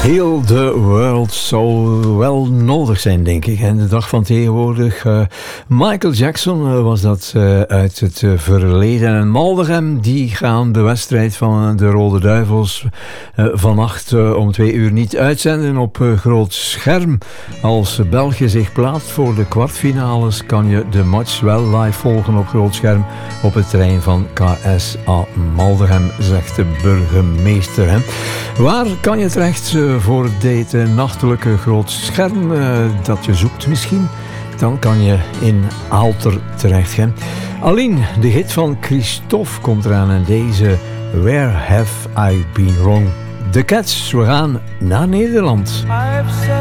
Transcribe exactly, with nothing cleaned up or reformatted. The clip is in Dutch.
Heel the world zou wel nodig zijn, denk ik. En de dag van tegenwoordig. Uh, Michael Jackson uh, was dat uh, uit het uh, verleden. En Maldegem, die gaan de wedstrijd van de Rode Duivels uh, vannacht uh, om twee uur niet uitzenden op uh, groot scherm. Als België zich plaatst voor de kwartfinales, kan je de match wel live volgen op groot scherm op het terrein van K S A Maldegem, zegt de burgemeester. Hè. Waar kan je terecht uh, voor dit uh, nachtelijke groot scherm uh, dat je zoekt misschien? Dan kan je in Aalter terecht. Hè. Alleen de hit van Christophe komt eraan en deze Where Have I Been Wrong? The Cats, we gaan naar Nederland.